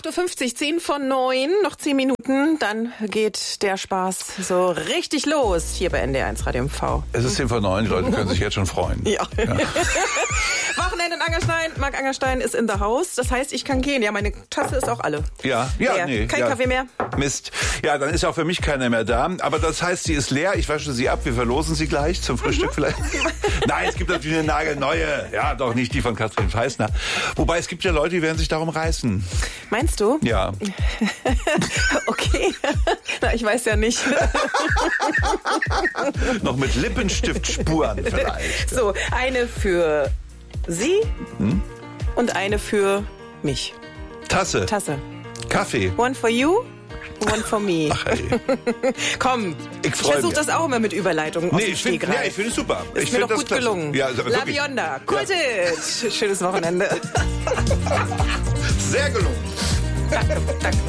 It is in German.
8.50 Uhr, 10 vor 9, noch 10 Minuten, dann geht der Spaß so richtig los hier bei NDR1 Radio MV. Es ist 10 vor 9, die Leute können sich jetzt schon freuen. Ja. Wochenende in Angerstein, Marc Angerstein ist in the house, das heißt, ich kann gehen. Ja, meine Tasse ist auch alle. Nee. Kein Kaffee mehr. Mist. Ja, dann ist auch für mich keiner mehr da. Aber das heißt, sie ist leer. Ich wasche sie ab. Wir verlosen sie gleich zum Frühstück vielleicht. Nein, es gibt natürlich eine nagelneue. Ja, doch nicht die von Katrin Feisner. Wobei, es gibt ja Leute, die werden sich darum reißen. Meinst du? Ja. Okay. Na, ich weiß ja nicht. Noch mit Lippenstiftspuren vielleicht. So, eine für Sie und eine für mich. Tasse. Kaffee. One for you, one for me. Ach, ey. Komm, ich versuche das auch immer mit Überleitung. Ich finde es super. Ist mir doch gut gelungen. Ja, also La Bionda, Kultit. Ja. Schönes Wochenende. Sehr gelungen. Danke.